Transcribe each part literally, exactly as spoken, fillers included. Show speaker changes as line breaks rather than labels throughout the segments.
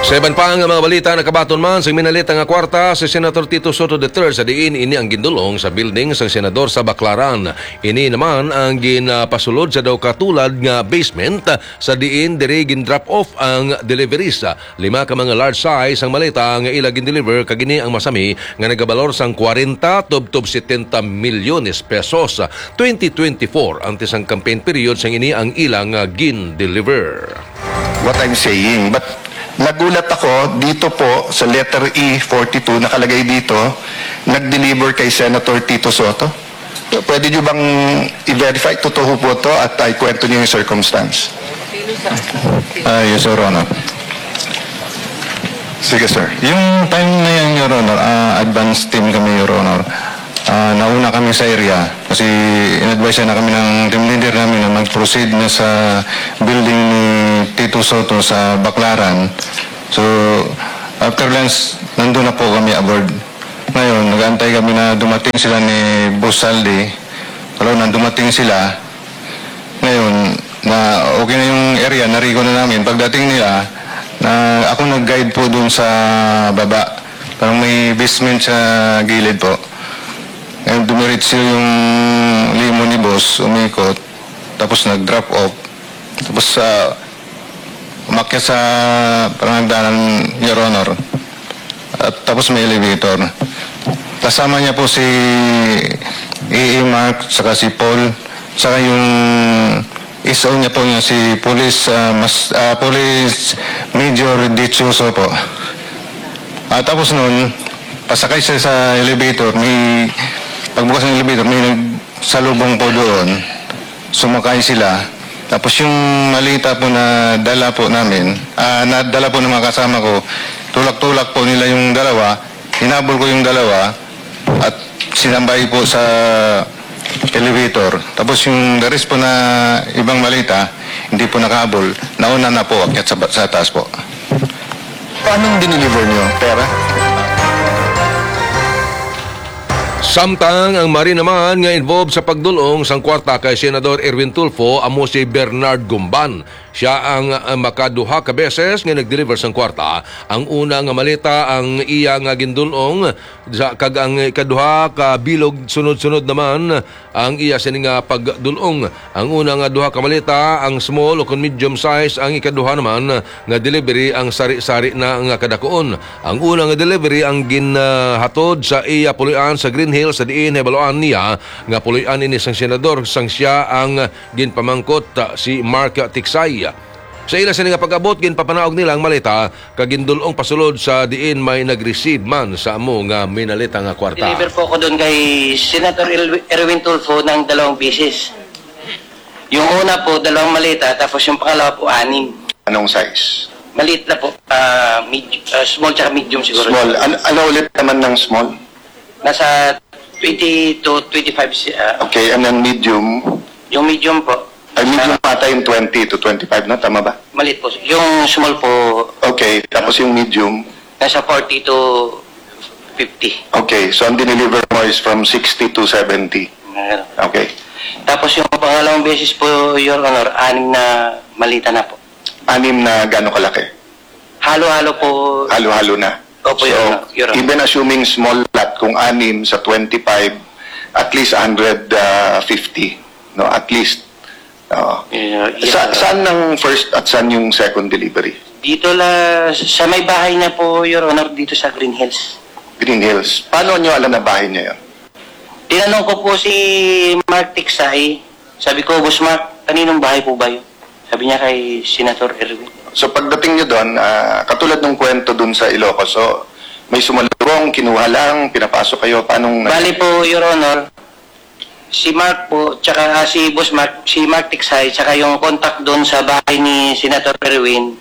Sa iban pa ang mga balita nakabaton man sa minalita nga kwarta si Senator Tito Soto the third sa diin ini ang gindulong sa building sa senador sa Baclaran. Ini naman ang ginapasulod sa daw katulad nga basement sa diin diri gin-drop off ang deliveries. Lima ka mga large size ang malita nga ila gin-deliver kagini ang masami nga nagabalor sang forty tubtob setenta milyones pesos. twenty twenty-four ang tisang campaign period sang ini ang ilang gin-deliver.
What I'm saying, but nagulat ako dito po sa letter E forty-two, nakalagay dito, nag-deliver kay Senator Tito Soto. Pwede nyo bang i-verify? Totoo po to at ay kwento niyo yung circumstance.
Uh, yes, Your Honor.
Sige, sir.
Yung time na yan, Your Honor, uh, advance team kami, Your Honor. Uh, nauna kami sa area kasi in-advise na kami ng team leader namin na mag-proceed na sa building ni Tito Soto sa Baclaran. So, after lunch, nandun na po kami aboard. Ngayon, nag-aantay kami na dumating sila ni Boss Saldi. Kalau na dumating sila, ngayon, na okay na yung area, narigo na namin. Pagdating nila, na ako nag-guide po dun sa baba. Parang may basement sa gilid po. Ngayon, dumiritso yung limo ni Boss, umikot, tapos nag-drop off. Tapos, uh, umakyat sa parangdanan, Your Honor. At tapos may elevator. Kasama niya po si E E Mark, saka si Paul, saka yung isa niya po niya si Police, uh, mas, uh, Police Major Dichoso po. At tapos nun, pasakay siya sa elevator, may pagbukas ng elevator, may nagsalubong po doon. Sumakay sila. Tapos yung malita po na dala po namin, uh, na dala po ng mga kasama ko, tulak-tulak po nila yung dalawa, hinabol ko yung dalawa, at sinambay po sa elevator. Tapos yung the rest po na ibang malita, hindi po nakahabol, nauna na po, akyat sa, sa taas po.
Paano dineliver nyo? Pera?
Samtang ang mari naman nga involved sa pagdulong sang kwarta kay Senador Erwin Tulfo amo si Bernard Gumban. Siya ang uh, makaduha ka beses nga nag-deliver sang kwarta. Ang una nga malita ang iya nga gindulong kag ang ikaduha ka bilog sunod-sunod naman ang iya sini nga pagdulong. Ang una nga duha ka malita ang small o kon medium size, ang ikaduha naman nga delivery ang sari-sari na nga kadakuon. Ang una nga delivery ang ginhatod sa iya pulian sa Green Hills sa diin hebaloan niya nga pulian ini sang senador sang siya ang ginpamangkot uh, si Mark Tiksay. Sa ila sa nga pag-abot, ginpapanaog nila ang malita kagindulong pasulod sa diin may nag-receive man sa amo nga minalita nga kwarta.
Deliver po ko doon kay Senator Erwin Tulfo ng dalawang beses. Yung una po, dalawang malita, tapos yung pangalawa po, anim.
Anong size?
Maliit na po, uh, medium, uh, small tsaka medium siguro.
Small. An ano ulit naman ng small?
Nasa twenty to twenty-five. Uh,
Okay, and then medium?
yung medium po.
Ay, medium pata yung twenty to twenty-five na, tama ba?
Maliit po. Yung small po,
Okay, tapos yung medium?
nasa forty to fifty.
Okay, so ang dineliver mo is from sixty to seventy. Okay.
Tapos yung pangalawang beses po, Your Honor, anim na malita na po.
Anim na gano'ng kalaki?
Halo-halo po.
Halo-halo na.
Opo,
So,
Your Honor. Your Honor.
even assuming small lot, kung anim sa twenty-five, at least one hundred fifty. No, at least. Uh,
Your Honor.
sa, saan ng first at saan yung second delivery?
Dito la, sa may bahay niya po, Your Honor, dito sa Green Hills.
Green Hills. Paano nyo alam na bahay niya yun?
Tinanong ko po si Mark Tiksay, sabi ko, Boss Mark, kaninong bahay po ba yun? Sabi niya kay Senator Erwin.
So pagdating nyo doon, uh, katulad ng kwento doon sa Ilocos, so may sumalubong, kinuha lang, pinapasok kayo, paanong...
Bali po, Your Honor, si Mark po, tsaka uh, si Boss Mark, si Mark Tiksay, tsaka yung contact doon sa bahay ni Senator Erwin,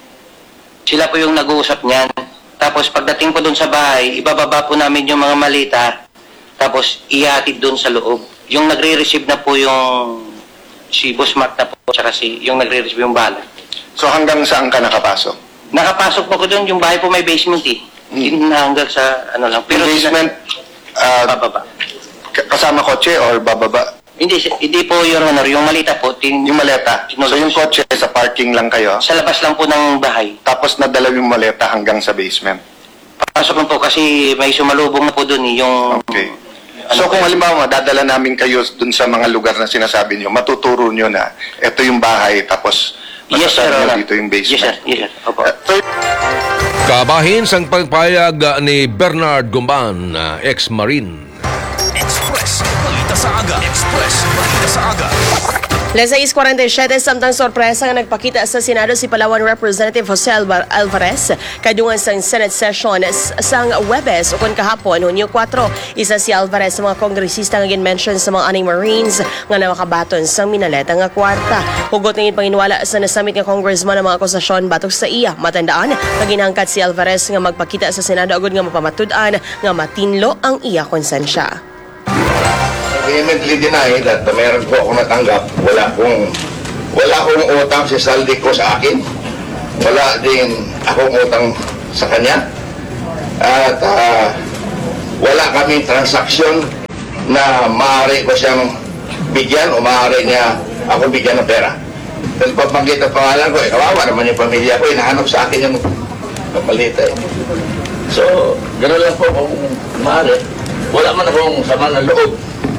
sila po yung nag-uusap niyan. Tapos pagdating po doon sa bahay, ibababa po namin yung mga malita, tapos ihatid doon sa loob. Yung nagre-receive na po yung si Boss Mark na po, tsaka si, yung nagre-receive yung bala.
So hanggang saan ka nakapasok?
Nakapasok po ko doon, yung bahay po may basement eh.
Hmm.
Na hanggang sa ano lang.
Pero basement, uh,
bababa.
kasama kotse or bababa?
Hindi, hindi po, Your Honor. Yung malita po, tin,
Yung maleta. So yung kotse sa parking lang kayo,
sa labas lang po ng bahay.
tapos nadala yung maleta hanggang sa basement.
Pasok lang po kasi may sumalubong na po doon eh, yung...
Okay. So kung halimbawa, dadala namin kayo dun sa mga lugar na sinasabi nyo, matuturo nyo na ito yung bahay, tapos
Yes, sir.
masasabi nyo
Honor.
dito yung basement.
Yes, sir. Yes, sir. Opo.
Uh, third,
Kabahin sang pagpayag uh, ni Bernard Gumban, uh, ex-Marine.
Express, balita sa aga. Express, balita sa aga.
Las seis cuarenta y siete, samtang sorpresa nga nagpakita sa Senado si Palawan Representative Jose Alva- Alvarez kadungan sa Senate session s- sang Webes o kon kahapon, Hunyo four. Isa si Alvarez sa mga kongresista nga gin-mention sa mga aning Marines nga namakabaton sang minaleta nga kwarta. Hugot ng panginwala sa nasamit nga congressman ang mga akusasyon batok sa iya. Matandaan, paginangkat si Alvarez nga magpakita sa Senado agud nga mapamatud-an nga matinlo ang iya konsensya.
Vehemently deny that uh, meron po ako natanggap. Wala kong, wala akong utang si Saldi ko sa akin. Wala din akong utang sa kanya. At uh, wala kaming transaksyon na maaari ko siyang bigyan o maaari niya ako bigyan ng pera. Dahil pagbanggit ang pangalan ko, eh, kawawa naman yung pamilya ko, hinahanap sa akin yung kapalita eh. So, gano'n lang po kung maaari. Wala man akong sama ng loob.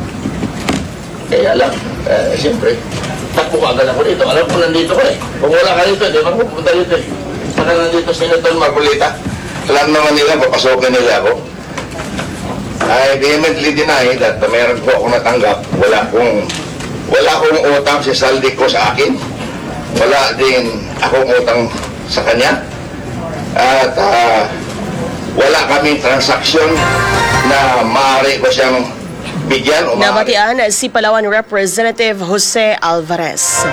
Kaya lang, eh, siyempre, takbo ka agad ako dito. Alam ko nandito ko eh. Kung wala ka dito, di ba pupunta dito eh. Saka nandito si Senator Marcolita. Alam naman nila, papasokin nila ako. I vehemently deny that uh, meron po ako natanggap. Wala kong, wala akong utang si Saldi ko sa akin. Wala din akong utang sa kanya. At uh, wala kaming transaksyon na maaari ko siyang bigyan o maaari.
Nabatian si Palawan Representative Jose Alvarez.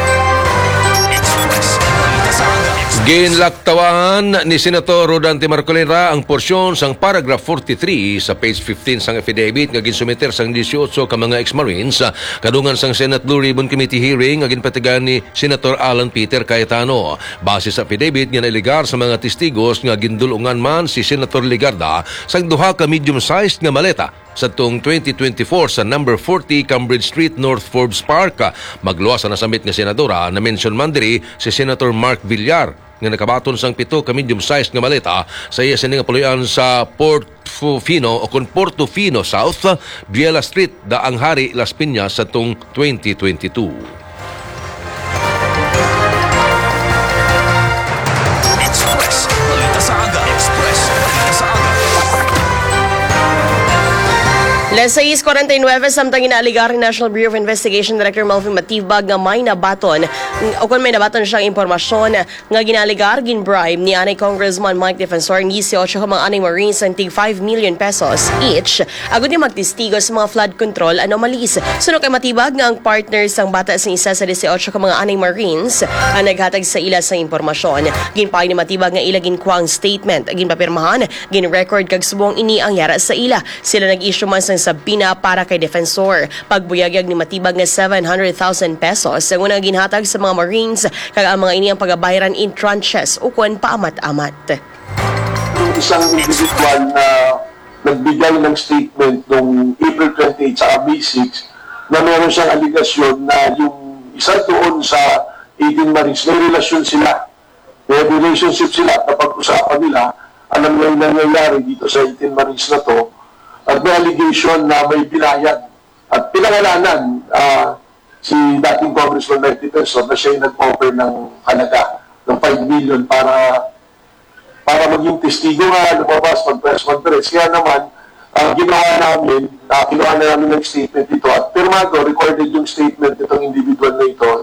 Express, balita sa aga.
Ginlaktawan ni Senator Rodante Marcolita ang porsyon sang paragraph forty-three sa page fifteen sang affidavit nga ginsumiter sang eighteen ka mga ex-Marines kadungan sang Senate Blue Ribbon Committee hearing nga ginpatigan ni Senator Alan Peter Cayetano. Base sa affidavit nga naligar sa mga testigos nga gindulungan man si Senator Ligarda sang duha ka medium-sized nga maleta sa tuong twenty twenty-four sa number forty Cambridge Street, North Forbes Park. Magluwas sa nasamit nga senadora na mention man diri si Senator Mark Villar nga nakabaton sang pito ka medium-sized nga maleta sa iya sining puloy-an sa Portofino o kon Portofino South, Biela Street, Daang Hari, Las Piñas sa tuong twenty twenty-two.
Express, balita sa aga. Express, balita sa aga.
Las seis cuarenta y nueve, samtang inaaligar ni National Bureau of Investigation Director Melvin Matibag nga may nabaton o kung may nabaton siyang impormasyon nga ginaligar, ginbribe ni anay Congressman Mike Defensor ng eighteen ka mga anay Marines ang tig five million pesos each agud ni magtistigo sa mga flood control anomalies. Suno kay Matibag nga ang partner sang bata sa isa sa eighteen ka mga anay Marines ang naghatag sa ila sa impormasyon. Ginpay ni Matibag nga ila ginkuang statement, ginpapirmahan, ginrecord kag subong ini ang yara sa ila. Sila nag-issue man sang sabina para kay Defensor. Pagbuyagyag ni Matibag nga seven hundred thousand pesos ang unang ginhatag sa mga Marines kag ang mga ini ang pagabayaran in tranches o kung paamat-amat.
Yung isang individual na nagbigay ng statement noong April twenty-eighth sa B six na meron siyang aligasyon na yung isa doon sa eighteen Marines, may relasyon sila. May relationship sila. Kapag-usapan nila, alam na yung nangyayari dito sa eighteen Marines na to. At may allegation na may binayad. At pinangalanan uh, si dating Congressman Mike Defensor na siya yung nag-offer ng halaga ng five million para para maging testigo nga, lumabas, mag-press conference. Kaya naman, uh, ginawa namin, uh, kinuha na namin ng statement ito at pirmado, recorded yung statement itong individual na ito.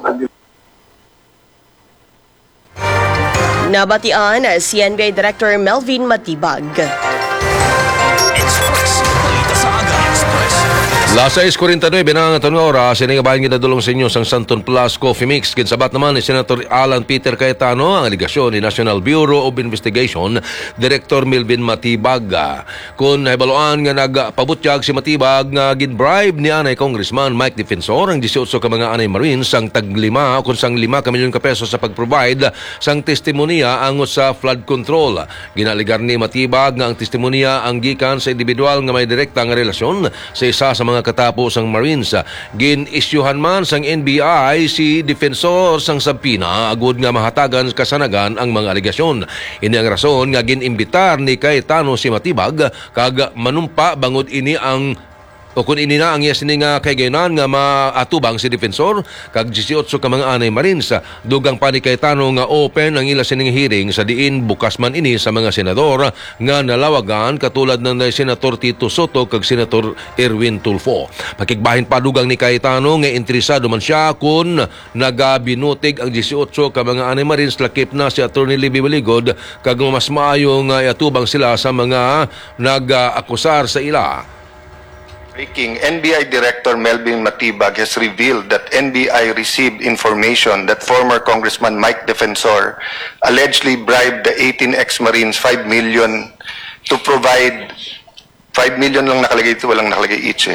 Nabatian si N B I Director Melvin Matibag.
Express, balita sa aga. Express.
Las seis cuarenta y nueve na ang atong oras, sinigabayan ginadulong sa inyo sang Santon Plus Coffee Mix. Kinsabat naman ni Senator Alan Peter Cayetano ang aligasyon ni National Bureau of Investigation Director Melvin Matibag. Kung nahibaloan nga nagpabutyag si Matibag nga ginbribe ni anay Congressman Mike Defensor ang eighteen ka mga anay Marines sang taglima o kung sang lima ka milyon ka pesos sa pag-provide sang testimonya angot sa flood control. Ginaligar ni Matibag nga ang testimonya ang gikan sa individual nga may direkta nga relasyon sa isa sa mga nga katapos ang Marines. Gin-isyuhan man sang N B I si defensor sang sabpina agud nga mahatagan kasanagan ang mga aligasyon. Ini ang rason nga gin-imbitar ni Cayetano si Matibag kag manumpa bangod ini ang o kung ini na ang yes ni nga kay gayunan nga maatubang si defensor kag eighteen ka mga anay Marines. Dugang pa ni Cayetano nga open ang ila sining hearing sa diin bukas man ini sa mga senador nga nalawagan katulad ng Senator Tito Soto kag Senator Erwin Tulfo. Pakigbahin pa dugang ni Cayetano nga interesado man siya kung nagabinutig ang eighteen ka mga anay Marines lakip na si Attorney Libby Baligod kag mas maayo nga atubang sila sa mga nag-akusar sa ila.
Breaking, N B I Director Melvin Matibag has revealed that N B I received information that former Congressman Mike Defensor allegedly bribed the eighteen ex-Marines five million to provide five million lang nakalagay ito, walang nakalagay each eh,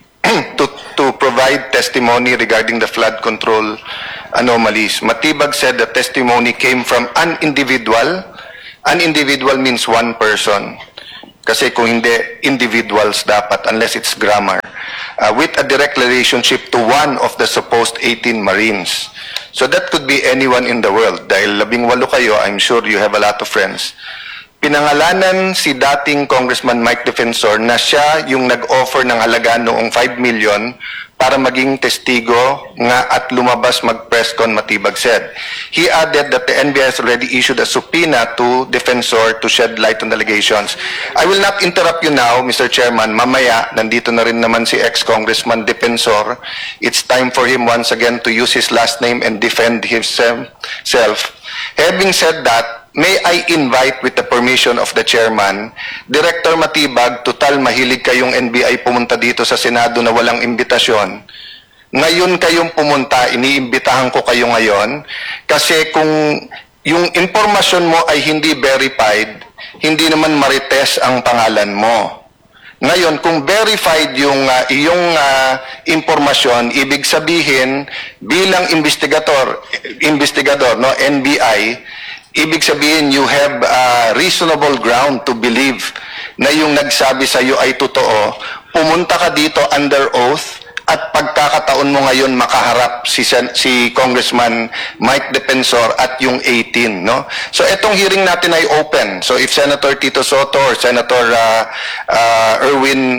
to, to provide testimony regarding the flood control anomalies. Matibag said the testimony came from an individual. An individual means one person. Kasi kung hindi, individuals dapat, unless it's grammar, uh, with a direct relationship to one of the supposed eighteen Marines. So that could be anyone in the world. Dahil labing walo kayo, I'm sure you have a lot of friends. Pinangalanan si dating Congressman Mike Defensor na siya yung nag-offer ng halaga noong five million para maging testigo nga at lumabas mag-press con, Matibag said. He added that the N B I has already issued a subpoena to Defensor to shed light on the allegations. I will not interrupt you now, Mister Chairman. Mamaya, nandito na rin naman si ex-Congressman Defensor. It's time for him once again to use his last name and defend himself. Having said that, may I invite with the permission of the chairman, Director Matibag, total mahilig kayong N B I pumunta dito sa Senado na walang imbitasyon. Ngayon kayong pumunta, iniimbitahan ko kayo ngayon kasi kung yung impormasyon mo ay hindi verified, hindi naman marites ang pangalan mo. Ngayon, kung verified yung uh, iyong uh, impormasyon, ibig sabihin bilang investigator, investigador no N B I, ibig sabihin you have uh, reasonable ground to believe na yung nagsabi sa iyo ay totoo. Pumunta ka dito under oath at pagkakataon mo ngayon makaharap si si Congressman Mike Defensor at yung eighteen, no? So itong hearing natin ay open. So if Senator Tito Soto or Senator uh, uh, Erwin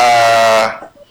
uh,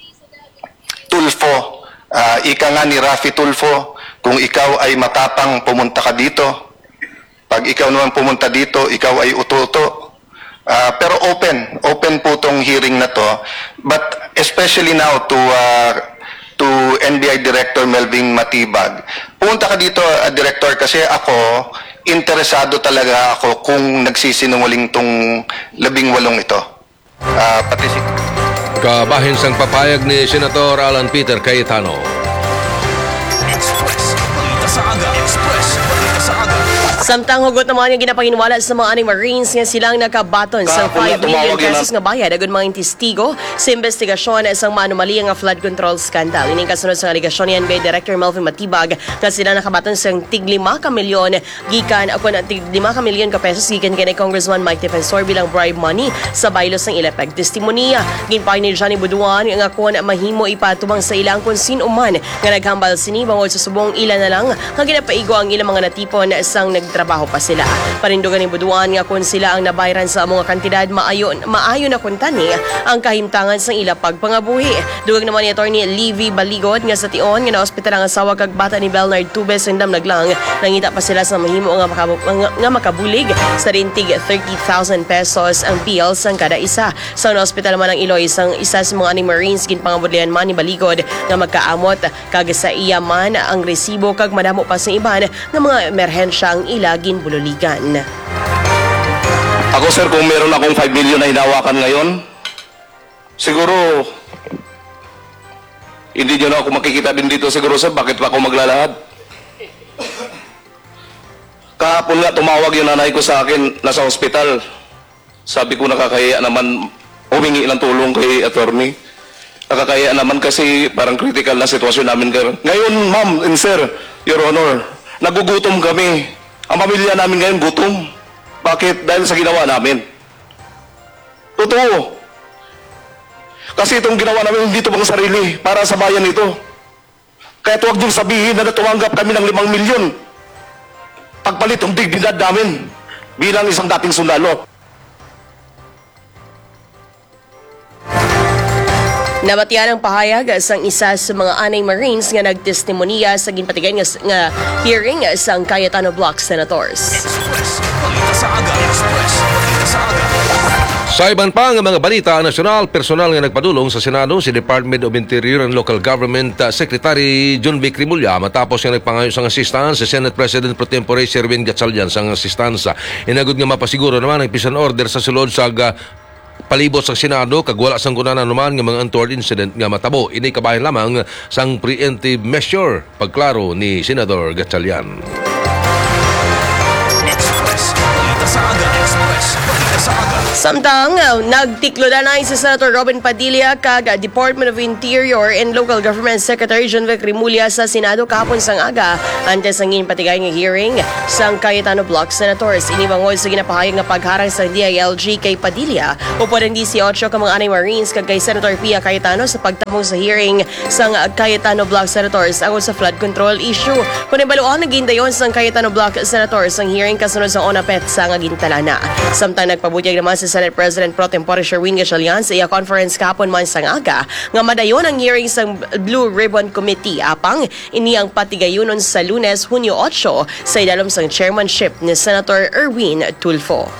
Tulfo, uh, ika nga ni Rafi Tulfo, kung ikaw ay matapang pumunta ka dito. Pag ikaw naman pumunta dito, ikaw ay uto-uto. Uh, pero open, open po tong hearing na to. But especially now to uh, to N B I Director Melvin Matibag. Pumunta ka dito, uh, Director, kasi ako, interesado talaga ako kung nagsisinungaling tong labing walong ito. Uh, pati si...
Kabahin sang papayag ni Senator Alan Peter Cayetano.
Express, balita sa aga. Express, balita sa aga.
Samtang hugot naman yung ginapahinwala sa mga anime Marines nga silang nakabaton sa five million pesos nga bayad agad mga testigo sa investigasyon sa mga anomalya nga flood control scandal. Ining kasunod sa aligasyon ni N B I Director Melvin Matibag nga sila nakabaton sa tig lima ka milyon gikan ako na tig lima ka milyon ka pesos gikan kay Congressman Mike Defensor bilang bribe money sa baylos ng ilepeg testimonya. Ginpay ni Johnny Buduan nga kung mahimo ipatubang sa ilang kung sino man nga naghambal sini bangod sa subong ila na lang nga ginapaigo ang ilang mga natipon sang nag trabaho pa sila. Parindugan ni Buduan nga kung sila ang nabayaran sa mga kantidad maayo, maayo na kuntani ang kahimtangan sa ila pagpangabuhi. Dugag naman ni Attorney Livy Baligod nga sa tion nga na-ospital ang asawa kag bata ni Belnard Tubes sindam naglang nangita pa sila sa mahimo nga, makab- nga makabulig sa rintig thirty thousand pesos ang bills ang kada isa. Sa na-ospital man ang Iloy isang isa sa mga anime Marines ginpangabudlian man ni Baligod nga magkaamot kag sa iya man ang resibo kag madamo pa sa iban nga mga emerhensya ang ilagin bululigan.
Ako sir, kung meron akong five million na hinawakan ngayon, siguro hindi nyo na ako makikita din dito siguro sir, bakit pa ako maglalahad? Kahapon nga tumawag yung nanay ko sa akin, nasa hospital. Sabi ko nakakaya naman humingi ng tulong kay attorney. Nakakaya naman kasi parang critical na sitwasyon namin. Ngayon ma'am and sir, your honor, nagugutom kami. Ang pamilya namin ngayon gutom. Bakit? Dahil sa ginawa namin. Totoo. Kasi itong ginawa namin hindi ito pang sarili, para sa bayan ito. Kaya huwag niyong sabihin na tumanggap kami ng limang milyon. Pagpalit ang dignidad namin bilang isang dating sundalo.
Nabatian ang pahayag sang isa sa mga anay Marines nga nagtestimoniya sa ginpatigay nga, nga hearing sang Cayetano Block Senators.
Express. Balita sa aga. Express. Balita sa aga.
Sa iban pa nga mga balita nasyonal, personal nga nagpadulong sa Senado si Department of Interior and Local Government uh, Secretary John Vic Rimulya matapos nga nagpangayo sang assistance si Senate President Pro Tempore Sherwin Gatchalian sang assistance. Inagod nga mapasiguro naman ang peace and order sa sulod sa uh, palibot sa Senado kag wala sang kunanan naman nga mga untoward incident nga matabo. Ini kabahin lamang sang preemptive measure pagklaro ni Senador Gatchalian.
Express. Balita sa aga. Express. Balita sa aga.
Samtang uh, nagtiklodanay si Senator Robin Padilla kag uh, Department of Interior and Local Government Secretary John Vic Rimulya sa Senado kahapon sang aga antes ang ginpatigay nga hearing sang Cayetano Block Senators. Inibangod sa ginapahayag nga pagharang sa D I L G kay Padilla upo ng eighteen ka mga anay Marines kag kay Senator Pia Cayetano sa pagtabong sa hearing sang uh, Cayetano Block Senators angod sa flood control issue. Kung ibaluan nagindayon sang Cayetano Block Senators ang hearing kasunod sa ONAPET sa nga gintalana. Samtang nagpabutyag naman si Senate President Pro Tempore Sherwin Gatchalian sa iya conference kahapon man sang aga nga madayon ang hearing sa Blue Ribbon Committee apang ini ang patigayunon sa Lunes, Hunyo eight sa idalom sang chairmanship ni Senator Erwin Tulfo.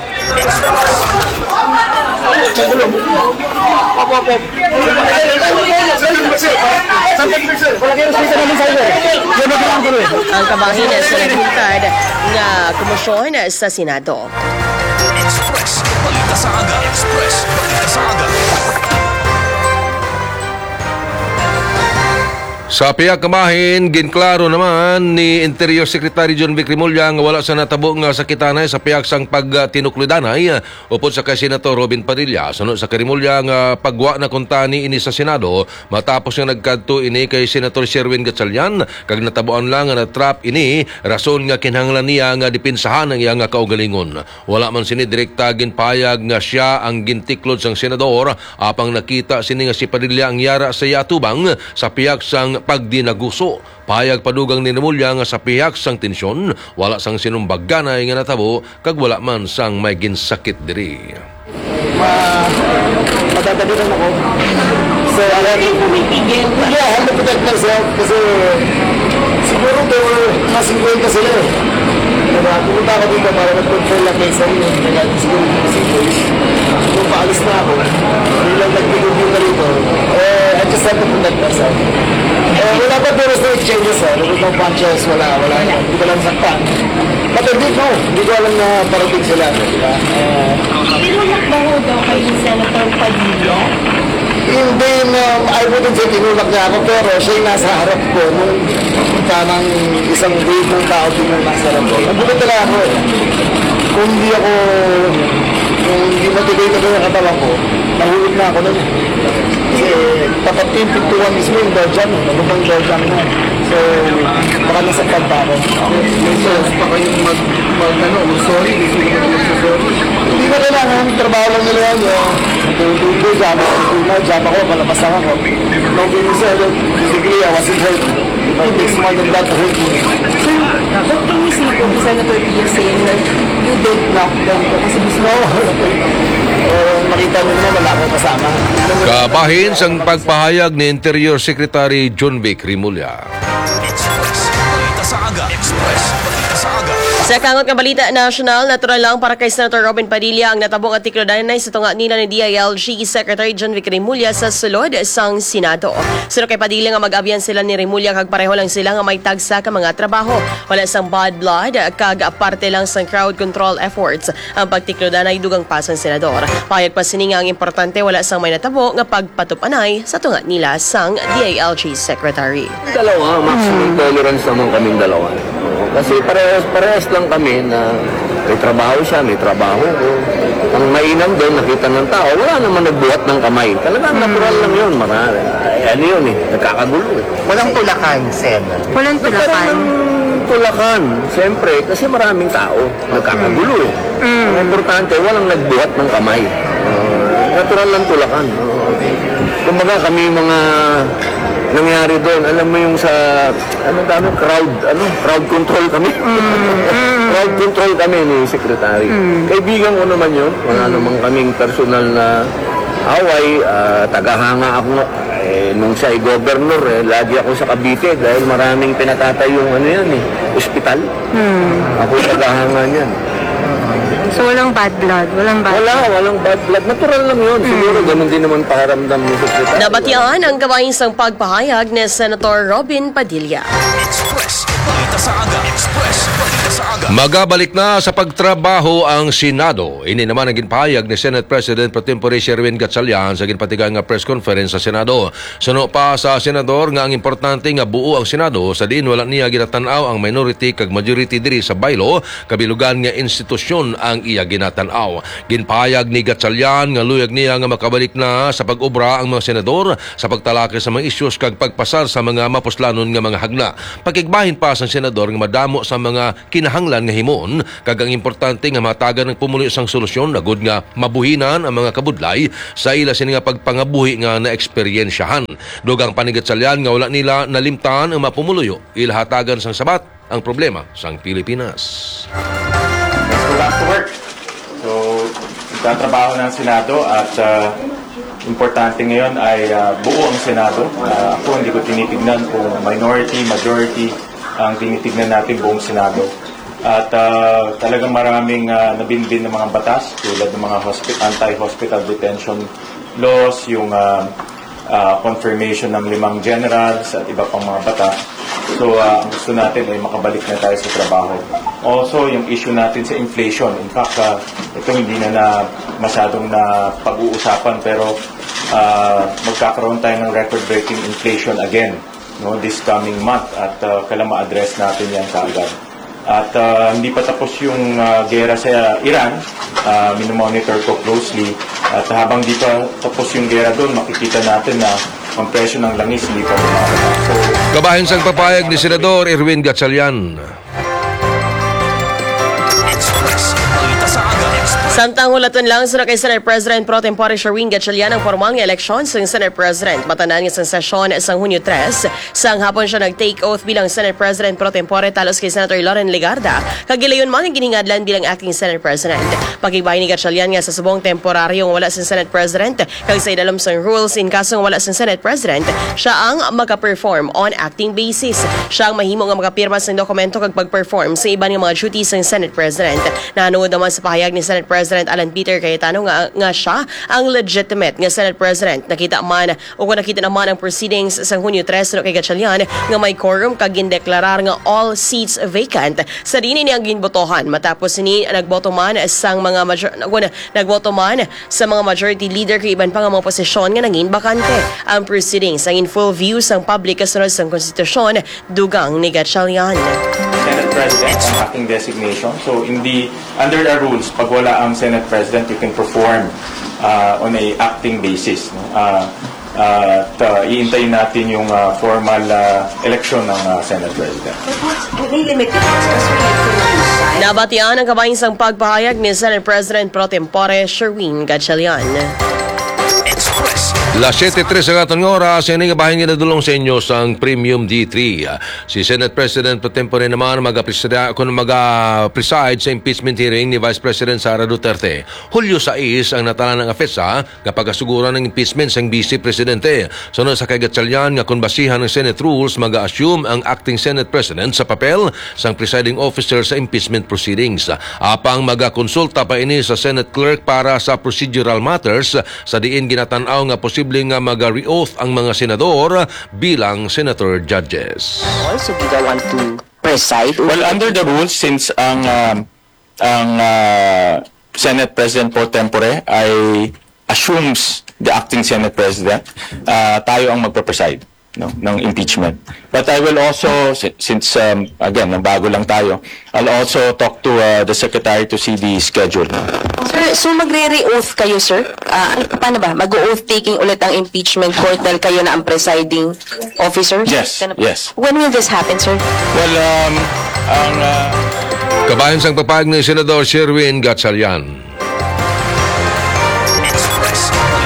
Ang kabahin sa naghintad nga komosyon sa Senado.
Express. Balita sa aga. Express. Balita sa aga.
Sa piyak kamahin, ginklaro naman ni Interior Secretary John Vic Rimulya nga wala sa natabo nga sakitanay sa piyak sang pagtinukludanay upod sa kay Senator Robin Padilla. Sunod sa kay Rimulya nga pagwa na kuntani ini sa Senado matapos nga nagkadto ini kay Senator Sherwin Gatchalian kag natabuan lang nga na-trap ini rason nga kinahanglan niya nga dipinsahan ang iya nga kaugalingon. Wala man sini direkta ginpayag nga siya ang gintiklod sang senador apang nakita sini nga si Padilla ang yara sa yatubang sa piyak sang pagdinaguso. Payag padugang ni Rimulya nga sa pihak sang tensyon, wala sang sinumbagganay nga natabo kag wala man sang may ginsakit diri.
Madadalitan ako. So, alam ko pumipigil. Yeah, I have to protect myself kasi siguro they were masinggoy ka sila eh. Diba? Pumunta ako dito para mag-control lang kayo sa inyo. Nagalit siguro yung masinggoy. Kung paalis na ako, bilang nagpigil dito rito, eh, I just have to protect myself. Eh, wala pa pero sa exchanges eh. Wala pa punches, wala, wala. Hindi ko lang saktan. But I didn't know. Hindi ko alam na parating sila. Diba? Eh,
tinulak ba ho daw kay Senator Padilla?
Hindi na, I wouldn't say tinulak niya ako, pero siya yung nasa harap ko nung tamang isang wave ng tao din yung nasa harap ko. Nagulat talaga ako eh. Kung hindi ako, kung hindi matigay na yung katawan ko, nahulog na ako nun. Kasi tapat yung pintuan mismo yung Dodjan, nagubang Dodjan na. So, baka nasaktan pa ako. May chance pa kayong mag, mag, ano, sorry, hindi ko naman sorry. Hindi ko kailangan, trabaho lang nila yan. Tuloy, jama ko, tuloy, jama ko, palapas lang ako. No, binisa, basically, I wasn't hurt. It takes more than that to hurt me.
So, what can you say to Senator Pia saying that you did knock them kasi gusto mo?
Uh, makita mo naman, wala akong kasama.
Kabahin sang pagpahayag ni Interior Secretary John Vic Rimulya.
Express. Balita sa aga. Express. Balita sa aga.
Sa kangot nga balita national, natural lang para kay Senator Robin Padilla ang natabong at tiklodanay sa tunga nila ni D I L G Secretary John Vic Rimulya sa sulod sang Senado. Sunod kay Padilla nga mag-abyan sila ni Rimulya kag pareho lang sila nga may tagsa ka mga trabaho. Wala sang bad blood kag parte lang sang crowd control efforts ang pagtiklodanay dugang pasang senador. Payag pa sini nga ang importante wala sang may natabo nga pagpatupanay sa tunga nila sang D I L G Secretary.
Dalawa, maximum tolerance naman kaming dalawa. Kasi parehas-parehas lang kami na may trabaho siya, may trabaho ko. Ang mainam doon, nakita ng tao, wala naman nagbuhat ng kamay. Talagang natural lang yun, marami. Ay, ano yun eh, nagkakagulo eh.
Walang tulakan, Sen.
Walang tulakan.
Parang tulakan, siyempre, kasi maraming tao, nagkakagulo eh. Ang importante, walang nagbuhat ng kamay. Uh, natural lang tulakan. Oo. Kumbaga kami mga nangyari doon, alam mo yung sa, ano dami, crowd, ano, crowd control kami. Crowd control kami ni Secretary. Kaibigan ko naman yun, wala namang kaming personal na away, ah, tagahanga ako, eh, nung siya ay governor, eh, lagi ako sa Cavite dahil maraming pinatatayong ano yan eh, ospital. Ako tagahanga niyan.
So walang bad blood, walang bad
Wala, walang bad blood. Natural lang yun. Siguro ganun din naman pakiramdam ni Secretary.
Nabatiyaan ang kawaisang pagpahayag ni Senator Robin Padilla.
Express, balita sa aga. Express, balita sa aga.
Magabalik na sa pagtrabaho ang Senado. Ini naman ang ginpahayag ni Senate President Pro Tempore Sherwin Gatchalian sa ginpatigang nga press conference sa Senado. Suno pa sa Senador nga ang importante nga buo ang Senado sa diin wala niya ginatanaw ang minority kag majority diri sa baylo kabilugan nga institusyon ang iya ginatanaw. Ginpahayag ni Gatchalian nga luyag niya nga makabalik na sa pag-obra ang mga senador sa pagtalaki sa mga issues kag pagpasar sa mga mapuslanon nga mga hagna. Pagigbahin pa sa senador nga madamo sa mga kinahanglan nga himon kag ang importante nga matagan ng pumulo isang solusyon agud nga mabuhinan ang mga kabudlay sa ila sini nga pagpangabuhi nga na eksperyensyahan. Dugang panigatsalyan nga wala nila nalimtan ang mapumuluyo ilahatagan sang sabat ang problema sang Pilipinas.
Let's go back to work. So, nagtatrabaho ng Senado at uh, importante ngayon ay uh, buo ang Senado. Uh, ako hindi ko tinitignan kung minority, majority ang tinitignan natin buong Senado. At uh, talagang maraming uh, nabinbin ng mga batas tulad ng mga hospi- anti-hospital detention laws, yung uh, uh, confirmation ng limang generals at iba pang mga batas. So, uh, ang gusto natin ay makabalik na tayo sa trabaho. Also, yung issue natin sa inflation. In fact, uh, ito hindi na, na masyadong na pag-uusapan pero uh, magkakaroon tayo ng record-breaking inflation again no, this coming month at uh, kailangan ma-address natin yan kaagad. At uh, hindi pa tapos yung uh, gera sa Iran, uh, minomonitor ko closely. At habang di pa tapos yung gera doon, makikita natin na ang presyo ng langis hindi pa bumaba. So,
Kabahin sang papayag ni Senador Erwin Gatchalian.
Express, balita sa aga. Express.
Samtang hulaton lang sa kay Senate President Pro Tempore Sherwin Gatchalian ang formal nga eleksyon sa Senate President. Matanan nga sa sesyon sa Hunyo tres, sang hapon siya nag-take oath bilang Senate President Pro Tempore talos kay Senator Loren Legarda. Kagilayon man ang giningadlan bilang acting Senate President. Pagigbahin ni Gatchalian nga sa subong temporaryo wala sa Senate President kag sa idalom sang rules in kaso wala sa Senate President, siya ang maka-perform on acting basis. Siya ang mahimo nga makapirma sa dokumento kag pag-perform sa iban nga mga duties ng Senate President. Nanood naman sa pahayag ni Senate President Alan Peter Cayetano nga, nga siya ang legitimate nga Senate President. Nakita man o kung nakita naman ang proceedings sa Hunyo tres no kay Gatchalian nga may quorum kag gindeklarar nga all seats vacant sa dini niyang ginbotohan matapos ni nagboto man sang mga major, well, nagboto man sa mga majority leader kay iban pa nga mga posisyon nga nangin bakante. Ang proceedings ang in full view sang public kasunod sang konstitusyon dugang ni Gatchalian.
Senate President ang aking designation. So, in the, under the rules, pag wala ang Senate President, you can perform uh, on a acting basis. No? Uh, uh, at, uh, iintayin natin yung uh, formal uh, election ng uh, Senate President.
Nabatian ang kabahin sang pagpahayag ni Senate President Pro Tempore Sherwin Gatchalian.
Express.
Las siete tres ang atong oras, yan nga bahin nga nadulong sa inyo sang Premium D three. Si Senate President Pro Tempore naman mag-preside kung mag-preside sa impeachment hearing ni Vice President Sara Duterte. Hulyo sais ang natalan ng afesa nga pagkasuguran ng impeachment sang Vice Presidente. Sunod sa kay Gatchalian nga kung basihan ng Senate rules, mag-assume ang acting Senate President sa papel sang presiding officer sa impeachment proceedings. Apang magakonsulta pa ini sa Senate Clerk para sa procedural matters sa diin ginatanaw nga posible nga mag-re-oath ang mga senador bilang senator judges.
Also, do they want to preside?
Well, under the rules, since ang um, ang uh, Senate President pro tempore ay assumes the acting Senate President, uh, tayo ang magpe-preside no, ng impeachment. But I will also, since um, again, bago lang tayo, I'll also talk to uh, the Secretary to see the schedule.
Sir, so magre-re-oath kayo, sir? Uh, paano ba? Mag-oath taking ulit ang impeachment court dahil kayo na ang presiding officer?
Yes, yes.
When will this happen, sir?
Well, um, ang... Uh,
Kabayan sang papayag ni Senador Sherwin Gatchalian.
Express,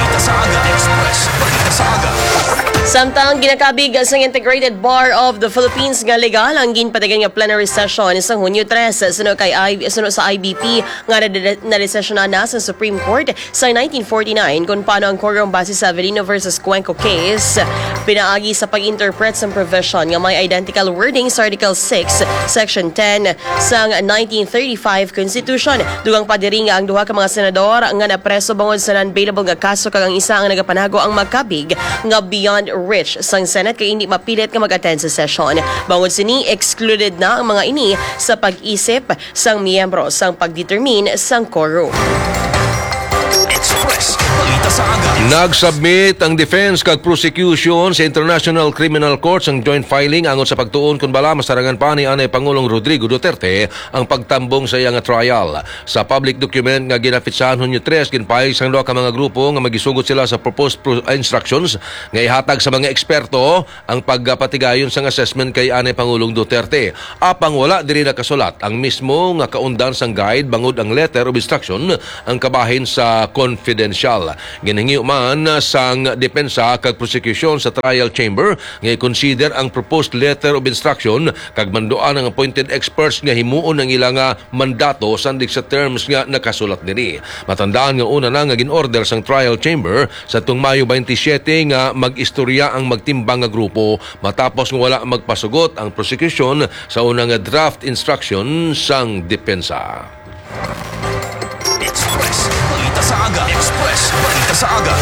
Samtang ginakabig sa Integrated Bar of the Philippines nga legal ang ginpatagan nga plenary session sa Hunyo tres suno kay I, suno sa I B P nga na-desesyonan na sa Supreme Court sa nineteen forty-nine kung paano ang quorum base sa Avelino versus Cuenco case pinaagi sa pag-interpret sa provision nga may identical wording sa Article six, Section ten sang nineteen thirty-five Constitution. Dugang padiri nga ang duha ka mga senador nga napreso bangod sa non-bailable nga kaso kag ang isa ang nagapanago ang magkabig nga beyond rich sang Senate kay hindi mapilit nga mag-attend sa session. Bangod sini, excluded na ang mga ini sa pag-isip sang miyembro sang pagdetermine sang quorum.
Express, balita sa aga.
Nag-submit ang defense kag prosecution sa International Criminal Court ang joint filing angon sa pagtuon kun bala masarangan pa ni anay Pangulong Rodrigo Duterte ang pagtambong sa iyang trial. Sa public document nga ginapitsahan Hunyo tres ginpahig sang duha ka mga grupo nga magisugot sila sa proposed pro- instructions nga ihatag sa mga eksperto ang pagpatigayon sang assessment kay anay Pangulong Duterte. Apang wala diri nakasulat ang mismo nga kaundan sang guide bangod ang letter of instruction ang kabahin sa confidential. Ginhingi man sang depensa kag prosecution sa trial chamber nga i-consider ang proposed letter of instruction kag manduan ang appointed experts nga himuon ang ilang mandato sandig sa terms nga nakasulat diri. Matandaan nga una na nga gin-order sang trial chamber sa tung Mayo twenty-seven nga mag-istorya ang magtimbang nga grupo matapos nga wala magpasugot ang prosecution sa unang draft instruction sang depensa.
Express, balita sa aga. Express, balita sa aga.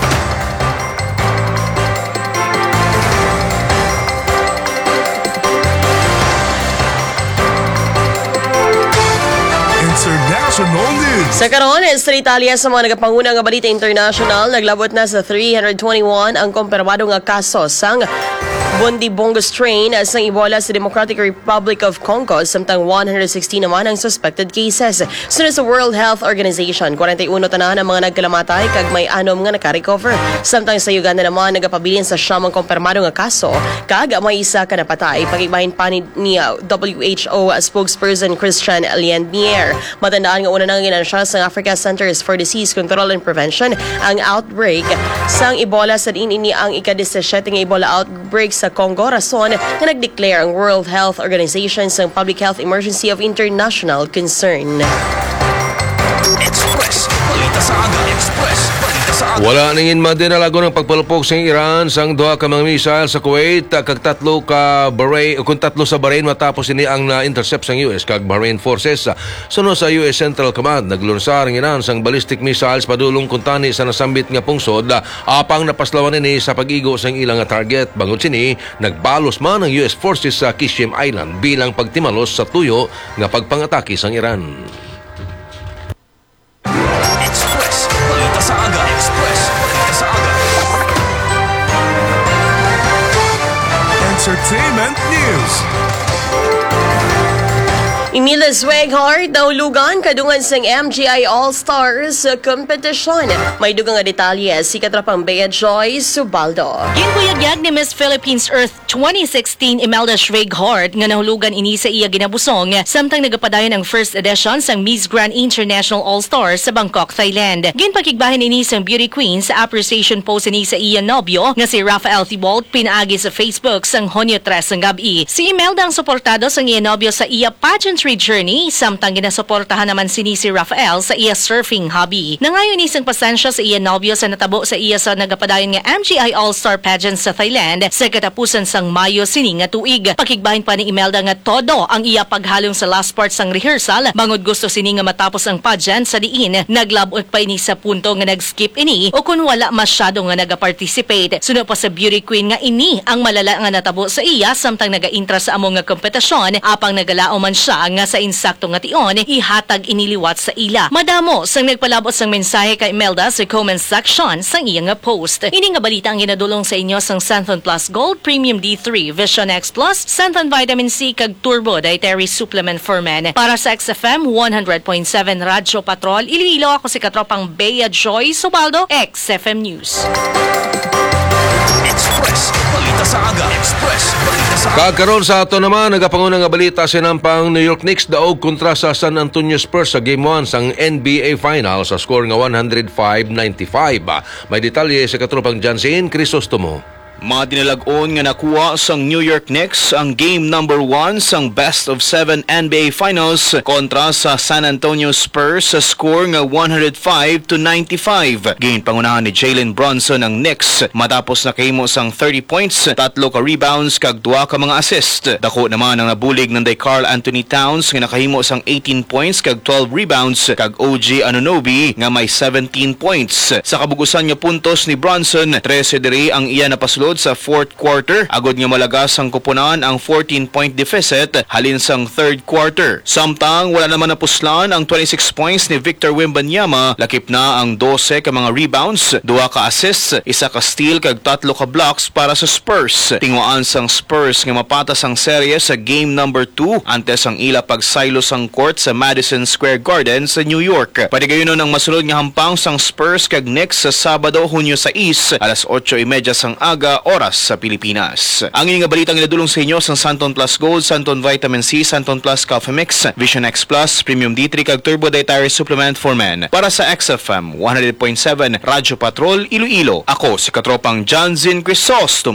International News.
Sa karon, sa Italia sa mga nagapanguna nga balita international, naglabot na sa three hundred twenty-one ang kumpirmado nga kaso sang Bundibongo strain sang Ebola sa Democratic Republic of Congo, samtang one hundred sixteen naman ang suspected cases. Sunod sa World Health Organization, forty-one tanan ang mga nagkalamatay kag may anom nga naka-recover. Samtang sa Uganda naman nagapabilin sa siyam ang kumpirmado nga kaso kag may isa ka napatay. Pagigbahin pa ni, ni W H O spokesperson Christian Liendier. Matandaan nga una nang ginansya sa Africa Centers for Disease Control and Prevention ang outbreak sang Ebola sa din ini ang ika-seventeen nga Ebola outbreak sa Congo rason nga nag-declare ang World Health Organization sang public health emergency of international concern.
Express, balita sa aga. Express, balita sa aga.
Wala ningin madinalago ng pagpalupok sa Iran sang duha ka mga missile sa Kuwait kag tatlo ka Bahrain kung tatlo sa Bahrain matapos ini ang na-intercept sang U S kag Bahrain forces. Suno sa U S Central Command naglunsar ang Iran sang ballistic missiles padulong kuntani sa nasambit nga pungsod apang napaslawan ini sa pag-igo sang ilang target. Bangod sini nagbalos man ang U S forces sa Qishm Island bilang pagtimalos sa tuyo nga pagpangatake sang Iran.
Express, balita sa aga. Express, balita sa aga.
Entertainment News.
Emilia Sweghart nahulugan kadungan sang M G I All-Stars competition. May dugang nga detalye si katrapang Bea Joy Subaldo.
Ginbuyagyag ni Miss Philippines Earth twenty sixteen Imelda Sweghart nga nahulugan ini sa iya ginabusong samtang nagapadayon ang first edition sang Miss Grand International All-Stars sa Bangkok, Thailand. Ginpakigbahin ini sang beauty queen sa appreciation post ini sa iya nobyo nga si Rafael Thibault pinaagi sa Facebook sang Hunyo tres ang gabi. Si Imelda ang suportado sang iya nobyo sa iya pageantry journey samtang ginasuportahan naman sini si Rafael sa iya surfing hobby. Nangayon isang pasensya sa iya nobyo sa natabo sa iya sa nagapadayon nga M G I All-Star pageant sa Thailand sa katapusan sang Mayo sini nga tuig. Pakigbahin pa ni Imelda nga todo ang iya paghalong sa last part sang rehearsal bangod gusto sini nga matapos ang pageant sa diin naglabot pa ini sa punto nga nag-skip ini o kun wala masyado nga nagaparticipate. Suno pa sa beauty queen nga ini ang malala nga natabo sa iya samtang naga-intra sa among nga kompetisyon apang nagalao man siya nga sa insakto nga tion ihatag iniliwat sa ila. Madamo sang nagpalabot sang mensahe kay Imelda sa comment section sang iya nga post. Ini nga balita ang ginadulong sa inyo sang Santhon Plus Gold Premium D three, Vision X Plus, Santhon Vitamin C kag Turbo Dietary Supplement for Men. Para sa X F M one hundred point seven Radyo Patrol, Iloilo, ako si katropang Bea Joy Subaldo, X F M News.
Express, balita sa aga. Express, balita sa aga.
Kagkaroon sa ato naman, nagapanguna nga balita sinampang New York Knicks daog kontra sa San Antonio Spurs sa Game one sang N B A Finals sa score nga one oh five ninety-five. May detalye sa katropang Jansen Crisostomo.
Mga dinalag-on nga nakuha sang New York Knicks ang game number one sang best of seven N B A Finals kontra sa San Antonio Spurs sa score nga one oh five to ninety-five. Gain pangunahan ni Jalen Brunson ang Knicks matapos nakahimo sang thirty points, tatlo ka rebounds kag duha ka mga assist. Dako naman ang nabulig ng day Karl Anthony Towns nga nakahimo sang eighteen points kag twelve rebounds kag O G Anunoby nga may seventeen points. Sa kabugusan nga puntos ni Brunson, thirteen diri ang iya napasulod sa fourth quarter, agod nga malagas ang kupunan ang fourteen point deficit halin sang third quarter. Samtang wala naman napuslan ang twenty-six points ni Victor Wembanyama, lakip na ang twelve ka mga rebounds, duha ka assists, isa ka steal kag tatlo ka blocks para sa Spurs. Tinguan sang Spurs nga mapatas ang serye sa game number two antes ang ila pagsaylo sang court sa Madison Square Garden sa New York. Padigayon ang masulod nga hampang sang Spurs kag Knicks sa Sabado, Hunyo six, alas eight thirty sang aga, oras sa Pilipinas. Ang inyong nga balitang inadulong sa inyo sa Santon Plus Gold, Santon Vitamin C, Santon Plus Coffee Mix, Vision X Plus, Premium D three kag Turbo Dietary Supplement for Men. Para sa X F M one hundred point seven Radyo Patrol Iloilo, ako si katropang John Zin Crisostom.